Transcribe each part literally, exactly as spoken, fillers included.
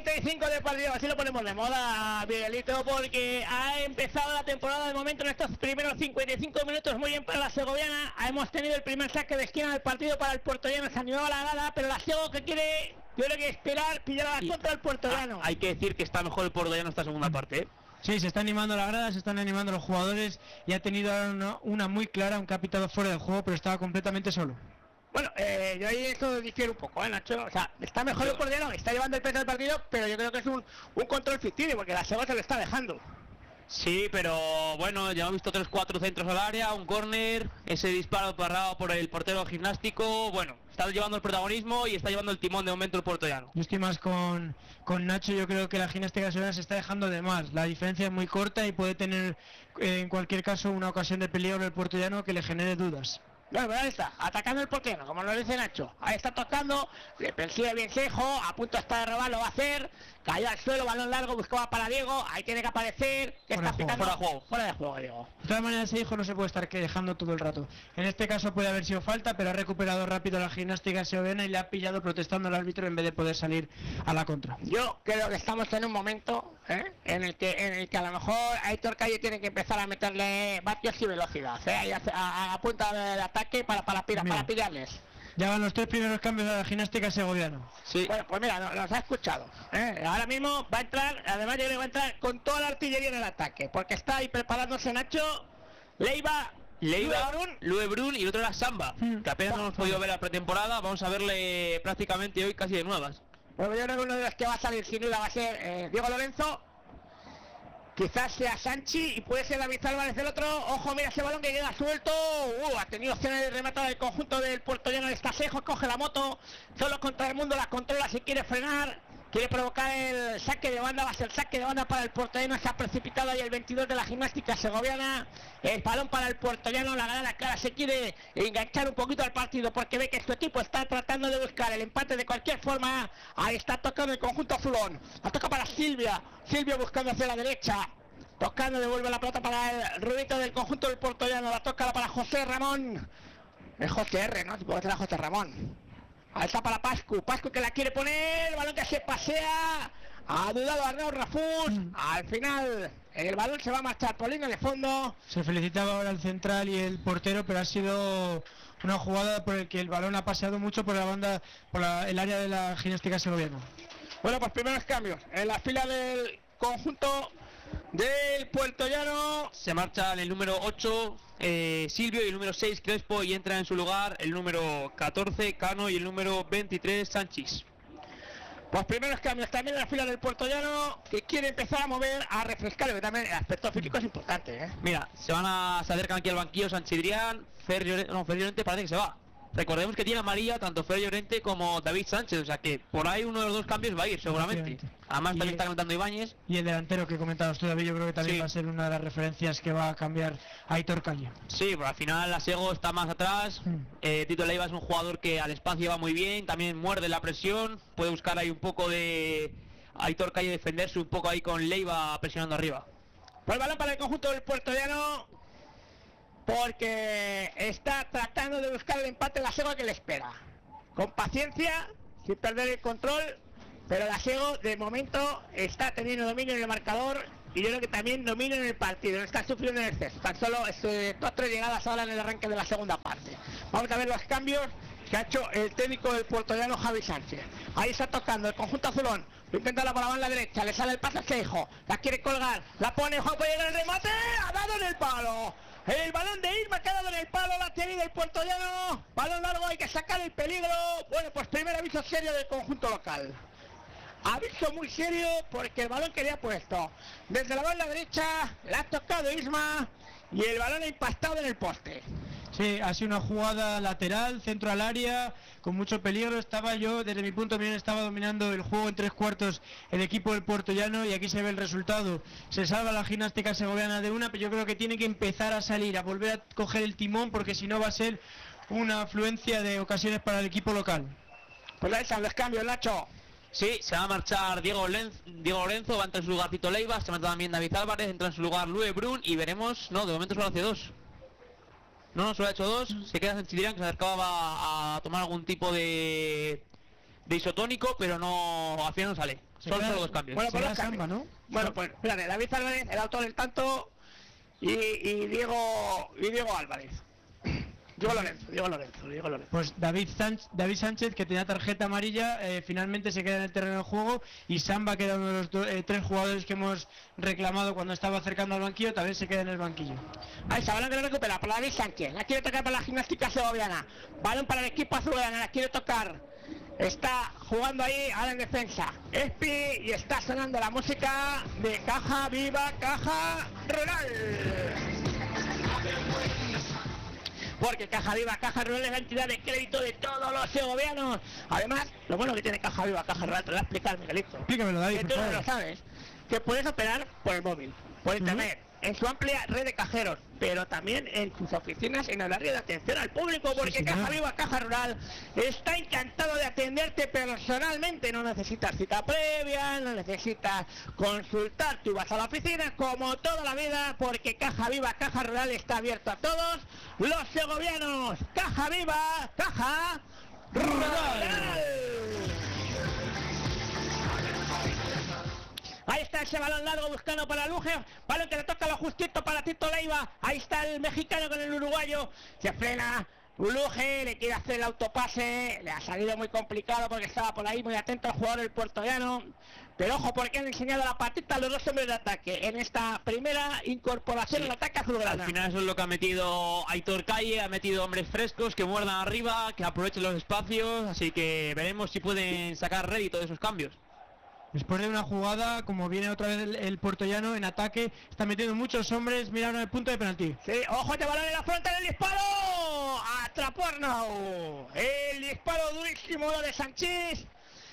cincuenta y cinco de partido, así lo ponemos de moda, Miguelito, porque ha empezado la temporada de momento en estos primeros cincuenta y cinco minutos muy bien para la segoviana. Hemos tenido el primer saque de esquina del partido para el puertollano, se animaba la gala, pero la Sego que quiere, yo creo que esperar, pillar a la contra del puertollano. Hay que decir que está mejor el puertollano esta segunda parte, ¿eh? Sí, se está animando la grada, se están animando los jugadores y ha tenido una, una muy clara, aunque ha pitado fuera del juego, pero estaba completamente solo. Bueno, eh, yo ahí esto difiere un poco, ¿eh, Nacho? O sea, está mejor el puertollano, está llevando el peso del partido, pero yo creo que es un, un control ficticio, porque la Sego se lo está dejando. Sí, pero bueno, ya hemos visto tres cuatro centros al área, un córner, ese disparo parado por el portero gimnástico. Bueno, está llevando el protagonismo y está llevando el timón de momento el puertollano. Yo estoy más con, con Nacho, yo creo que la gimnástica segoviana se está dejando de más. La diferencia es muy corta y puede tener eh, en cualquier caso una ocasión de peligro el puertollano que le genere dudas. Bueno, pero ahí está, atacando el portero, como lo dice Nacho. Ahí está tocando, le persigue bien Seijo, a punto está de robar, lo va a hacer. Cayó al suelo, balón largo, buscaba para Diego, ahí tiene que aparecer. Que fuera está de picando, juego, fuera de juego, fuera de juego, Diego. De todas maneras, ese hijo no se puede estar quejando todo el rato. En este caso puede haber sido falta, pero ha recuperado rápido la gimnástica segoviana y le ha pillado protestando al árbitro en vez de poder salir a la contra. Yo creo que estamos en un momento ¿eh? en el que en el que a lo mejor Aitor Calle tiene que empezar a meterle vatios y velocidad, ¿eh? a, a, a punta del ataque para para, para, para pillarles. Ya van los tres primeros cambios de la gimnástica segoviana. Sí. Bueno, pues mira, nos, nos ha escuchado. ¿eh? Ahora mismo va a entrar, además yo creo que va a entrar con toda la artillería en el ataque, porque está ahí preparándose Nacho, Leiva, Leiva, Lue Brun y el otro era Samba, hmm. que apenas no hemos podido ver la pretemporada. Vamos a verle prácticamente hoy casi de nuevas. Bueno, yo creo que uno de los que va a salir sin duda va a ser eh, Diego Lorenzo. Quizás sea Sanchi y puede ser David Álvarez el otro. Ojo, mira ese balón que queda suelto. Uh, ha tenido opciones de rematar el conjunto del puertollano de Estasejo. Coge la moto, solo contra el mundo, la controla si quiere frenar. Quiere provocar el saque de banda, va a ser saque de banda para el puertollano. Se ha precipitado ahí el veintidós de la gimnástica segoviana. El balón para el puertollano, la gana clara, se quiere enganchar un poquito al partido porque ve que su equipo está tratando de buscar el empate de cualquier forma. Ahí está tocando el conjunto azulón. La toca para Silvia. Silvia buscando hacia la derecha. Tocando, devuelve la pelota para el rubito del conjunto del puertollano. La toca para José Ramón. Es José R, ¿no? Puede ser José Ramón. Ahí está para Pascu. Pascu que la quiere poner. El balón que se pasea. Ha dudado Arnau Rafús. Mm. Al final el balón se va a marchar por línea de fondo. Se felicitaba ahora el central y el portero, pero ha sido una jugada por el que el balón ha paseado mucho por la banda, por la, el área de la gimnástica segoviana. Bueno, pues primeros cambios en la fila del conjunto del puertollano. Se marcha el número ocho eh, Silvio y el número seis Crespo, y entra en su lugar el número catorce Cano y el número veintitrés Sánchez. Pues primeros cambios también en la fila del puertollano, que quiere empezar a mover, a refrescar, que también el aspecto físico es importante, ¿eh? Mira, se van a se acercan aquí al banquillo Sánchez Adrián, Fer Llorente, no, Fer Llorente parece que se va. Recordemos que tiene amarilla tanto Fer Llorente como David Sánchez, o sea que por ahí uno de los dos cambios va a ir seguramente. Además también está calentando Ibáñez. Y el delantero que comentabas tú, David, yo creo que también sí va a ser una de las referencias que va a cambiar a Aitor Calle. Sí, pero al final la Sego está más atrás. Mm. eh, Tito Leiva es un jugador que al espacio va muy bien, también muerde la presión, puede buscar ahí un poco de Aitor Calle defenderse un poco ahí con Leiva presionando arriba. Pues el balón para el conjunto del puertollano, porque está tratando de buscar el empate la Sego que le espera. Con paciencia, sin perder el control, pero la Sego de momento está teniendo dominio en el marcador y yo creo que también dominio en el partido. No está sufriendo en exceso. Tan solo este, cuatro llegadas ahora en el arranque de la segunda parte. Vamos a ver los cambios que ha hecho el técnico del puertollano, Javi Sánchez. Ahí está tocando el conjunto azulón. Lo intenta la bola en la derecha, le sale el pase a Seijo. La quiere colgar, la pone, Juan, puede llegar el remate. Ha dado en el palo. El balón de Irma ha quedado en el palo, la ha tenido el puertollano. Balón largo, hay que sacar el peligro. Bueno, pues primer aviso serio del conjunto local. Aviso muy serio porque el balón que le ha puesto desde la banda derecha, le ha tocado Isma y el balón ha impactado en el poste. Sí, ha sido una jugada lateral, centro al área, con mucho peligro. Estaba yo, desde mi punto de vista, estaba dominando el juego en tres cuartos el equipo del puertollano y aquí se ve el resultado. Se salva la gimnástica segoviana de una, pero yo creo que tiene que empezar a salir, a volver a coger el timón, porque si no va a ser una afluencia de ocasiones para el equipo local. Pues ahí están los cambios, Nacho. Sí, se va a marchar Diego, Lenz, Diego Lorenzo, va a entrar en su lugar Tito Leiva, se marcha también David Álvarez, entra en su lugar Lue Brun y veremos, no, de momento solo hace dos. No, no, solo ha hecho dos, se queda Sánchez Adrián, que se acercaba a tomar algún tipo de de isotónico, pero no, al final no sale. Son solo dos cambios. Bueno, pues Será los cambios. Samba, ¿no? Bueno, pues espérate, David Álvarez, el autor del tanto, y, y Diego y Diego Álvarez. Diego Lorenzo, Diego Lorenzo, Diego Lorenzo. Pues David Sánchez, David Sánchez, que tenía tarjeta amarilla, eh, finalmente se queda en el terreno de juego, y Samba, que era uno de los do, eh, tres jugadores que hemos reclamado cuando estaba acercando al banquillo, también se queda en el banquillo. Ahí está, balón que lo recupera para David Sánchez, la quiere tocar para la Gimnástica Segoviana, balón para el equipo azulgrana, la quiere tocar, está jugando ahí ahora en defensa, Espi, y está sonando la música de Caja Viva, Caja Rural. Porque Caja Viva, Caja Rural es la entidad de crédito de todos los segovianos. Además, lo bueno que tiene Caja Viva, Caja Rural, te lo voy a explicar, Miguelito. Explícamelo, David, Que por tú no favor. lo sabes. Que puedes operar por el móvil, por internet, uh-huh, en su amplia red de cajeros, pero también en sus oficinas en el área de atención al público, porque sí, Caja Viva, Caja Rural está encantado de atenderte personalmente. No necesitas cita previa, no necesitas consultar, tú vas a la oficina como toda la vida, porque Caja Viva, Caja Rural está abierto a todos los segovianos. Caja Viva, Caja Rural. Ahí está ese balón largo buscando para Luge, balón que le toca lo justito para Tito Leiva. Ahí está el mexicano con el uruguayo, se frena Luge, le quiere hacer el autopase, le ha salido muy complicado porque estaba por ahí muy atento al jugador del puertollano. Pero ojo, porque han enseñado la patita a los dos hombres de ataque en esta primera incorporación al ataque azulgrana. Al final eso es lo que ha metido Aitor Calle, ha metido hombres frescos que muerdan arriba, que aprovechen los espacios, así que veremos si pueden sacar rédito de esos cambios. Después de una jugada, como viene otra vez el, el puertollano en ataque, está metiendo muchos hombres, mira ahora el punto de penalti. Sí, ojo, este balón en la frontal del disparo, atrapó Arnau, el disparo durísimo de Sánchez.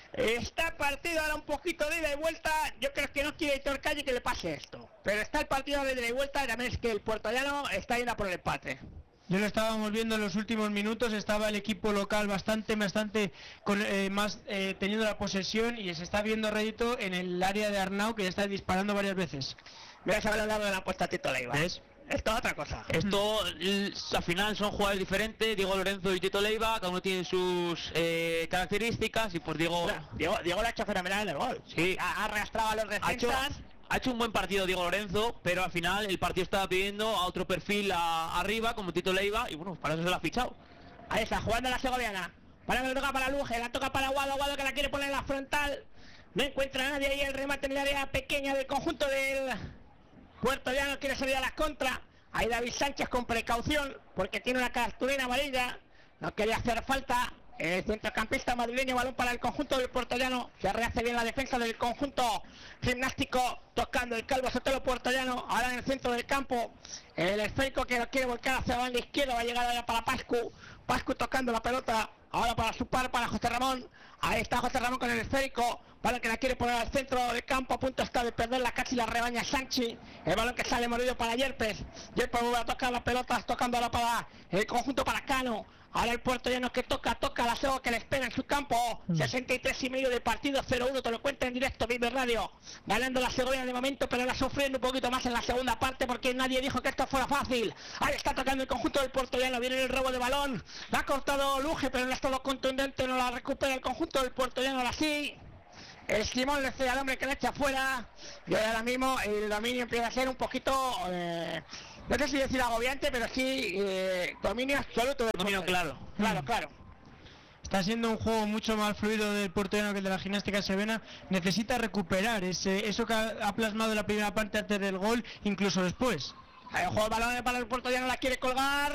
Está partido ahora un poquito de ida y vuelta. Yo creo que no quiere Aitor Calle que le pase esto, pero está el partido de ida y vuelta, y también es que el puertollano está yendo por el empate. Yo lo estábamos viendo en los últimos minutos, estaba el equipo local bastante, bastante con, eh, más eh, teniendo la posesión, y se está viendo rédito en el área de Arnau, que ya está disparando varias veces. Mira, se va a hablar de la apuesta a Tito Leiva. ¿Ves? Esto es otra cosa. Esto, al final son jugadores diferentes, Diego Lorenzo y Tito Leiva, cada uno tiene sus eh, características, y pues Diego... Bueno, Diego... Diego lo ha hecho fenomenal en el gol. Sí. Ha, ha arrastrado a los defensas. Ha hecho, ha hecho un buen partido Diego Lorenzo, pero al final el partido estaba pidiendo a otro perfil a, arriba, como Tito Leiva, y bueno, para eso se lo ha fichado. Ahí está, jugando la segoviana. Para que le toca para Luge, la toca para Guado, Guado que la quiere poner en la frontal. No encuentra a nadie ahí, el remate en el área pequeña del conjunto del puertollano, quiere salir a las contras. Ahí David Sánchez con precaución, porque tiene una cartulina amarilla, no quería hacer falta. El centrocampista madrileño, balón para el conjunto del puertollano, que rehace bien la defensa del conjunto gimnástico, tocando el calvo Sotelo puertollano, ahora en el centro del campo, el esférico que lo quiere volcar hacia la banda izquierda, va a llegar ahora para Pascu, Pascu tocando la pelota, ahora para su par, para José Ramón, ahí está José Ramón con el esférico, balón que la quiere poner al centro del campo, a punto está de perderla, casi la rebaña Sanchi, el balón que sale mordido para Yerpes, Yerpes vuelve a tocar las pelotas, tocando ahora para el conjunto para Cano. Ahora el puertollano que toca, toca la Sego que le espera en su campo. sesenta y tres y medio de partido, cero uno, te lo cuenta en directo, Vive Radio. Ganando la Segovia de momento, pero la sufriendo un poquito más en la segunda parte, porque nadie dijo que esto fuera fácil. Ahí está tocando el conjunto del puertollano, viene el robo de balón. La ha cortado Luge, pero no es todo contundente, no la recupera el conjunto del puertollano, ahora sí. El Simón le cede al hombre que le echa fuera. Y ahora mismo el dominio empieza a ser un poquito... Eh, no sé si decir agobiante, pero sí eh, dominio absoluto del dominio claro. Claro, claro. Está siendo un juego mucho más fluido del puertollano que el de la Gimnástica Sevena. Necesita recuperar ese, eso que ha, ha plasmado en la primera parte antes del gol, incluso después. Ahí el juego de balón para el puertollano, la quiere colgar.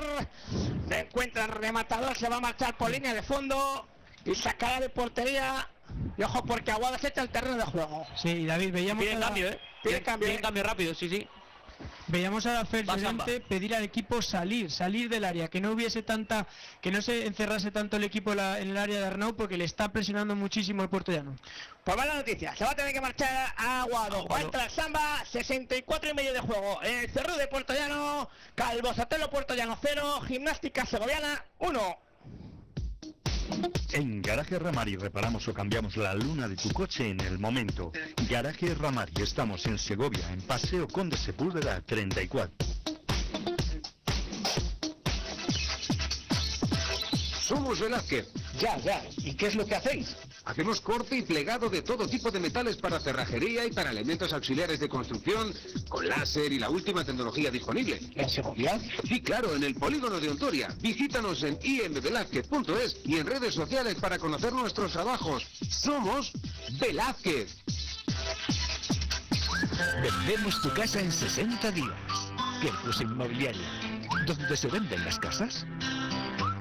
Se encuentra el rematador, se va a marchar por línea de fondo y sacará de portería. Y ojo, porque Aguado se echa el terreno de juego. Sí, y David, veíamos... Pide cambio, ¿eh? Pide cambio, Pide cambio rápido, sí, sí. Veíamos a la Fer Llorente pedir al equipo salir, salir del área, que no hubiese tanta, que no se encerrase tanto el equipo la, en el área de Arnau, porque le está presionando muchísimo el puertollano. Pues mala noticia, se va a tener que marchar a Aguado. Va a entrar Samba, sesenta y cuatro y medio de juego. En el Cerro de Puertollano, Calvo Sotelo Puertollano cero, Gimnástica Segoviana uno. En Garaje Ramari reparamos o cambiamos la luna de tu coche en el momento. Garaje Ramari, estamos en Segovia, en Paseo Conde Sepúlveda treinta y cuatro. Somos Velázquez. Ya, ya. ¿Y qué es lo que hacéis? Hacemos corte y plegado de todo tipo de metales para cerrajería y para elementos auxiliares de construcción, con láser y la última tecnología disponible. ¿En Segovia? Sí, claro, en el polígono de Ontoria. Visítanos en i m velázquez punto es y en redes sociales para conocer nuestros trabajos. Somos Velázquez. Vendemos tu casa en sesenta días. Quercus Inmobiliaria. ¿Dónde se venden las casas?